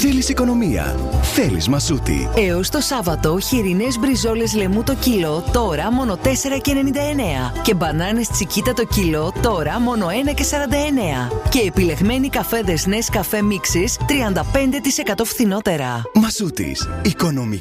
Θέλεις οικονομία? Θέλεις Μασούτη. Έως το Σάββατο, χοιρινές μπριζόλες λεμού το κιλό, τώρα μόνο 4,99. Και μπανάνες τσικίτα το κιλό, τώρα μόνο 1,49. Και επιλεγμένοι καφέδες Nescafé Mixes 35% φθηνότερα. Μασούτης. Οικονομικά